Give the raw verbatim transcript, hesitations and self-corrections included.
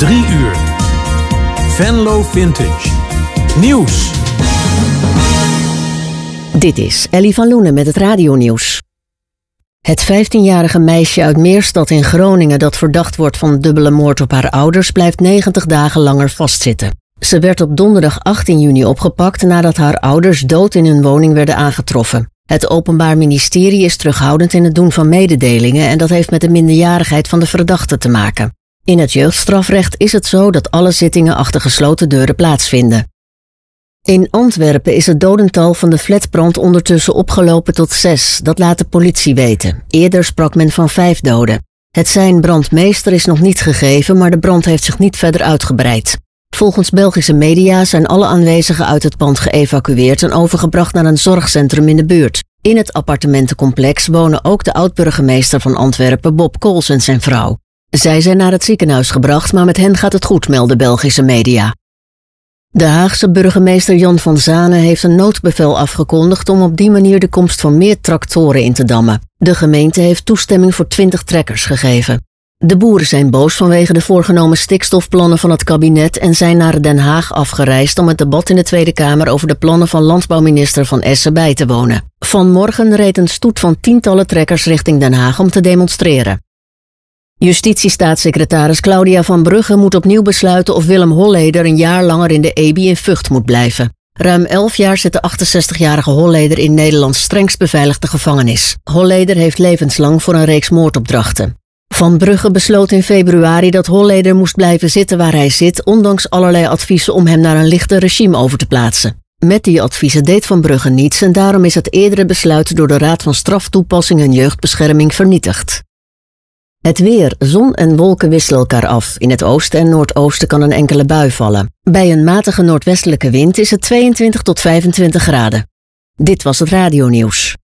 drie uur. Venlo Vintage. Nieuws. Dit is Ellie van Loenen met het radionieuws. Het vijftienjarige meisje uit Meerstad in Groningen dat verdacht wordt van dubbele moord op haar ouders blijft negentig dagen langer vastzitten. Ze werd op donderdag achttien juni opgepakt nadat haar ouders dood in hun woning werden aangetroffen. Het Openbaar Ministerie is terughoudend in het doen van mededelingen en dat heeft met de minderjarigheid van de verdachte te maken. In het jeugdstrafrecht is het zo dat alle zittingen achter gesloten deuren plaatsvinden. In Antwerpen is het dodental van de flatbrand ondertussen opgelopen tot zes, dat laat de politie weten. Eerder sprak men van vijf doden. Het sein brandmeester is nog niet gegeven, maar de brand heeft zich niet verder uitgebreid. Volgens Belgische media zijn alle aanwezigen uit het pand geëvacueerd en overgebracht naar een zorgcentrum in de buurt. In het appartementencomplex wonen ook de oud-burgemeester van Antwerpen, Bob Kools, en zijn vrouw. Zij zijn naar het ziekenhuis gebracht, maar met hen gaat het goed, melden Belgische media. De Haagse burgemeester Jan van Zanen heeft een noodbevel afgekondigd om op die manier de komst van meer tractoren in te dammen. De gemeente heeft toestemming voor twintig trekkers gegeven. De boeren zijn boos vanwege de voorgenomen stikstofplannen van het kabinet en zijn naar Den Haag afgereisd om het debat in de Tweede Kamer over de plannen van landbouwminister Van Essen bij te wonen. Vanmorgen reed een stoet van tientallen trekkers richting Den Haag om te demonstreren. Justitiestaatssecretaris Claudia van Brugge moet opnieuw besluiten of Willem Holleder een jaar langer in de E B I in Vught moet blijven. Ruim elf jaar zit de achtenzestigjarige Holleder in Nederlands strengst beveiligde gevangenis. Holleder heeft levenslang voor een reeks moordopdrachten. Van Brugge besloot in februari dat Holleder moest blijven zitten waar hij zit, ondanks allerlei adviezen om hem naar een lichter regime over te plaatsen. Met die adviezen deed Van Brugge niets en daarom is het eerdere besluit door de Raad van Straftoepassing en Jeugdbescherming vernietigd. Het weer, zon en wolken wisselen elkaar af. In het oosten en noordoosten kan een enkele bui vallen. Bij een matige noordwestelijke wind is het tweeëntwintig tot vijfentwintig graden. Dit was het radionieuws.